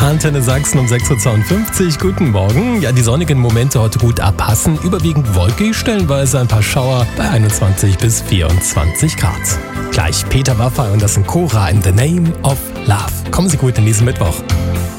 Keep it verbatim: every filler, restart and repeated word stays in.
Antenne Sachsen um sechs Uhr zweiundfünfzig. Guten Morgen. Ja, die sonnigen Momente heute gut abpassen. Überwiegend wolkig, stellenweise ein paar Schauer bei einundzwanzig bis vierundzwanzig Grad. Gleich Peter Maffay und das sind Cora in The Name of Love. Kommen Sie gut in diesen Mittwoch.